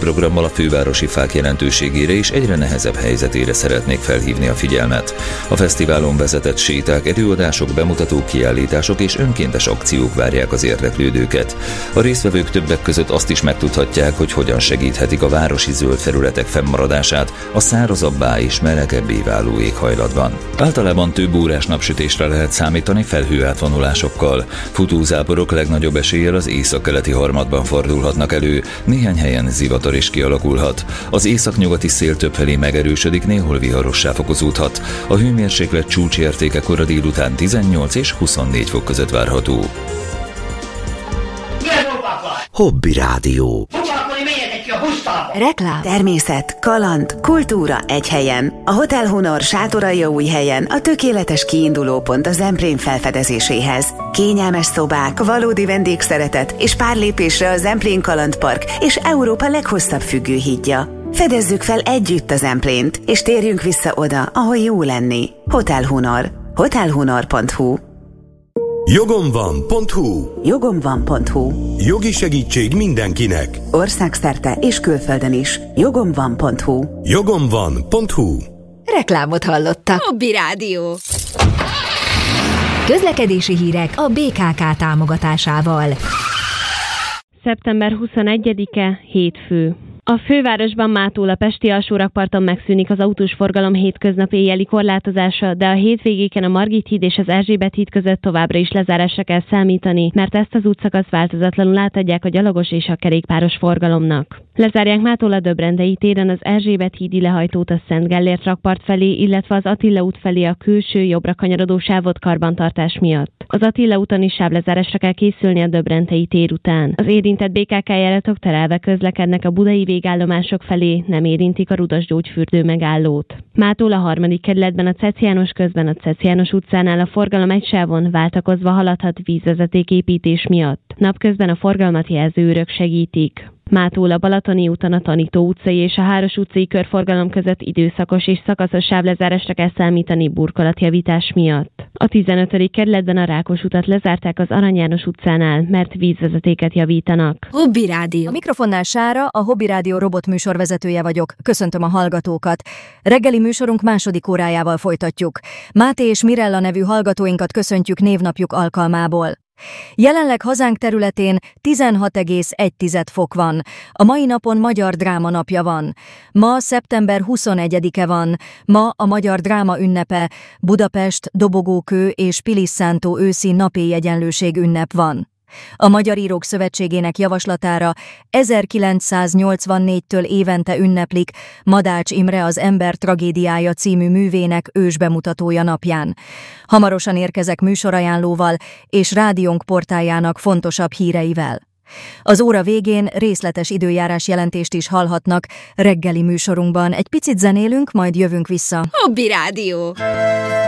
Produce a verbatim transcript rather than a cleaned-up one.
programmal a fővárosi fák jelentőségére és egyre nehezebb helyzetére szeretnék felhívni a figyelmet. A fesztiválon vezetett séták, előadások, bemutatók, kiállítások és önkéntes akciók várják az érdeklődőket. A résztvevők többek között azt is megtudhatják, hogy hogyan segíthetik a városi zöld felületek fennmaradását a szárazabbá és melegebbé váló éghajlatban. Általában több órás napsütésre lehet számítani felhőátvonulásokkal. Futózáporok legnagyobb eséllyel az északkeleti harmadban fordulhatnak elő, néhány helyen zivatar is kialakulhat. Az északnyugati szél többfelé megerősödik, néhol viharossá fokozódhat. A hőmérséklet csúcsértéke kora délután tizennyolc és huszonnégy fok között várható. Hobby Rádió. Reklám, természet, kaland, kultúra egy helyen. A Hotel Honor Sátoraljaújhelyen a tökéletes kiindulópont a Zemplén felfedezéséhez. Kényelmes szobák, valódi vendégszeretet és pár lépésre a Zemplén Kalandpark és Európa leghosszabb függőhídja. Fedezzük fel együtt a Zemplént, és térjünk vissza oda, ahol jó lenni. Hotel Honor. hotelhonor pont hu. Jogom van pont hu. Jogom van pont hu. Jogi segítség mindenkinek. Országszerte és külföldön is. Jogom van pont hu. Jogom van pont hu. Reklámot hallottak. Hobby Rádió. Közlekedési hírek a bé ká ká támogatásával. szeptember huszonegyedike, hétfő. A fővárosban mától a pesti alsórakparton megszűnik az autós forgalom hétköznap éjjeli korlátozása, de a hétvégéken a Margit híd és az Erzsébet híd között továbbra is lezárásra kell számítani, mert ezt az útszakaszt változatlanul átadják a gyalogos és a kerékpáros forgalomnak. Lezárják mától a Döbrendei téren az Erzsébet hídi lehajtót a Szent Gellért rakpart felé, illetve az Attila út felé a külső jobbra kanyarodó sávot karbantartás miatt. Az Attila úton is sávlezárásra kell készülni a Döbrendei tér után. Az érintett bé ká ká járatok terelve közlekednek a budai végállomások felé, nem érintik a Rudas gyógyfürdő megállót. Mától a harmadik kerületben a Cech János közben a Cech János utcánál a forgalom egy sávon váltakozva haladhat vízvezetéképítés miatt. Napközben a forgalmat jelző őrök segítik. Mától a Balatoni úton a Tanító utcai és a Háros utcai körforgalom között időszakos és szakaszos sávlezárásra kell számítani burkolatjavítás miatt. A tizenötödik kerületben a Rákos utat lezárták az Arany János utcánál, mert vízvezetéket javítanak. Hobby Rádió. A mikrofonnál Sára, a Hobby Rádió robot műsorvezetője vagyok. Köszöntöm a hallgatókat. Reggeli műsorunk második órájával folytatjuk. Máté és Mirella nevű hallgatóinkat köszöntjük névnapjuk alkalmából. Jelenleg hazánk területén tizenhat egész egy fok van. A mai napon Magyar Dráma napja van. Ma szeptember huszonegyedike van. Ma a Magyar Dráma ünnepe, Budapest, Dobogókő és Pilisszántó őszi napi egyenlőség ünnep van. A Magyar Írók Szövetségének javaslatára ezerkilencszáznyolcvannégytől évente ünneplik Madács Imre az Ember tragédiája című művének ősbemutatója napján. Hamarosan érkezek műsorajánlóval és rádiónk portáljának fontosabb híreivel. Az óra végén részletes időjárás jelentést is hallhatnak reggeli műsorunkban. Egy picit zenélünk, majd jövünk vissza. Hobby Rádió.